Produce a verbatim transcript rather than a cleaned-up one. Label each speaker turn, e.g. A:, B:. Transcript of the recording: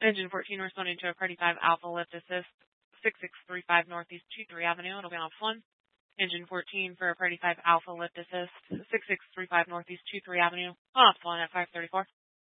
A: Engine fourteen responding to a Party five Alpha lift assist, six six three five Northeast two three Avenue. It'll be on one. Engine fourteen for a Party five Alpha lift assist, six six three five Northeast two three Avenue. Off one at five thirty-four.